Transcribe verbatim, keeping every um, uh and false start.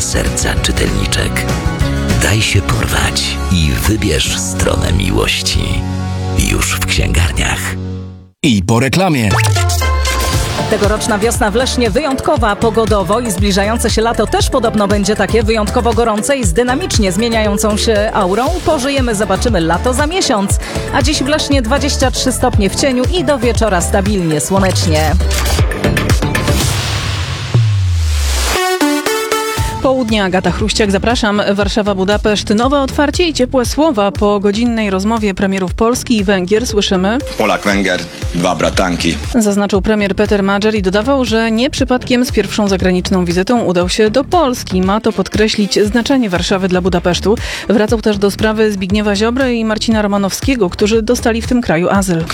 serca czytelniczek. Daj się porwać i wybierz stronę miłości. Już w księgarniach. I po reklamie. Tegoroczna wiosna w Lesznie wyjątkowa pogodowo i zbliżające się lato też podobno będzie takie wyjątkowo gorące i z dynamicznie zmieniającą się aurą. Pożyjemy, zobaczymy lato za miesiąc. A dziś w Lesznie dwadzieścia trzy stopnie w cieniu i do wieczora stabilnie słonecznie. Południe, Agata Chruściak, zapraszam. Warszawa, Budapeszt, nowe otwarcie i ciepłe słowa. Po godzinnej rozmowie premierów Polski i Węgier słyszymy: Polak-Węgier, dwa bratanki. Zaznaczył premier Peter Madger i dodawał, że nie przypadkiem z pierwszą zagraniczną wizytą udał się do Polski. Ma to podkreślić znaczenie Warszawy dla Budapesztu. Wracał też do sprawy Zbigniewa Ziobry i Marcina Romanowskiego, którzy dostali w tym kraju azyl.